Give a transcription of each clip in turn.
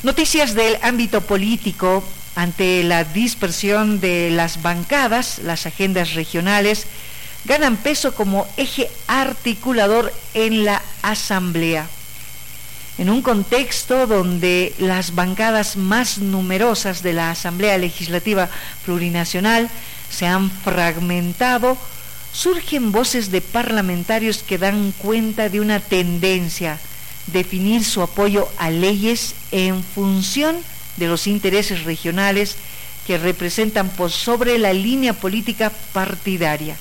Noticias del ámbito político. Ante la dispersión de las bancadas, las agendas regionales ganan peso como eje articulador en la Asamblea. En un contexto donde las bancadas más numerosas de la Asamblea Legislativa Plurinacional se han fragmentado, surgen voces de parlamentarios que dan cuenta de una tendencia: definir su apoyo a leyes en función de los intereses regionales que representan por sobre la línea política partidaria.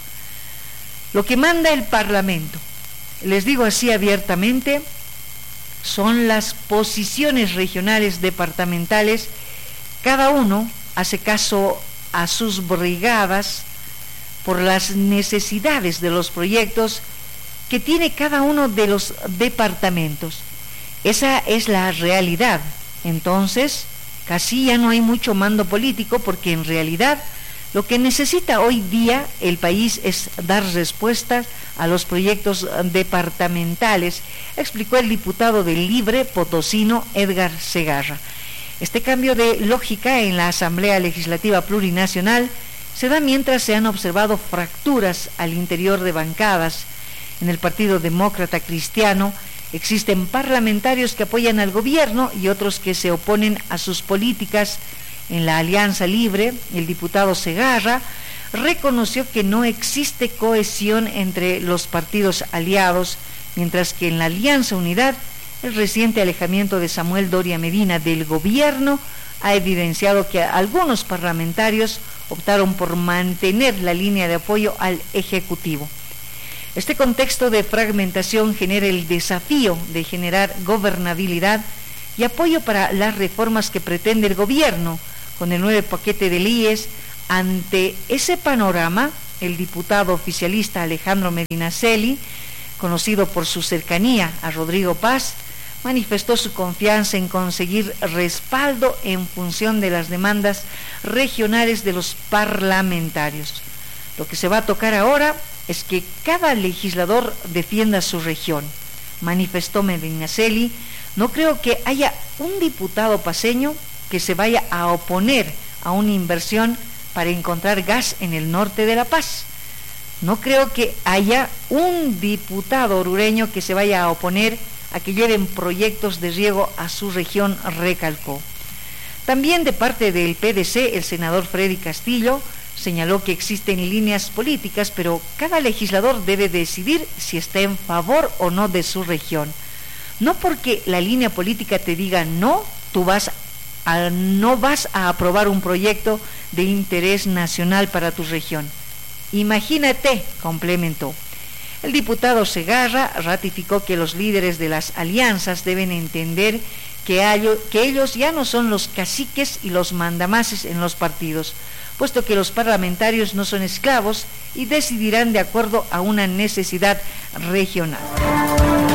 Lo que manda el Parlamento, les digo así abiertamente, son las posiciones regionales departamentales. Cada uno hace caso a sus brigadas por las necesidades de los proyectos que tiene cada uno de los departamentos. Esa es la realidad. Entonces, casi ya no hay mucho mando político, porque en realidad lo que necesita hoy día el país es dar respuestas a los proyectos departamentales, explicó el diputado del Libre potosino Edgar Segarra. Este cambio de lógica en la Asamblea Legislativa Plurinacional se da mientras se han observado fracturas al interior de bancadas. En el Partido Demócrata Cristiano existen parlamentarios que apoyan al gobierno y otros que se oponen a sus políticas. En la Alianza Libre, el diputado Segarra reconoció que no existe cohesión entre los partidos aliados, mientras que en la Alianza Unidad, el reciente alejamiento de Samuel Doria Medina del gobierno ha evidenciado que algunos parlamentarios optaron por mantener la línea de apoyo al Ejecutivo. Este contexto de fragmentación genera el desafío de generar gobernabilidad y apoyo para las reformas que pretende el gobierno con el nuevo paquete de leyes. Ante ese panorama, el diputado oficialista Alejandro Medinaceli, conocido por su cercanía a Rodrigo Paz, manifestó su confianza en conseguir respaldo en función de las demandas regionales de los parlamentarios. Lo que se va a tocar ahora es que cada legislador defienda su región, manifestó Medinaceli. No creo que haya un diputado paceño que se vaya a oponer a una inversión para encontrar gas en el norte de La Paz. No creo que haya un diputado orureño que se vaya a oponer a que lleven proyectos de riego a su región, recalcó. También de parte del PDC, el senador Freddy Castillo señaló que existen líneas políticas, pero cada legislador debe decidir si está en favor o no de su región. No porque la línea política te diga no, no vas a aprobar un proyecto de interés nacional para tu región. Imagínate, complementó. El diputado Segarra ratificó que los líderes de las alianzas deben entender que ellos ya no son los caciques y los mandamases en los partidos, puesto que los parlamentarios no son esclavos y decidirán de acuerdo a una necesidad regional.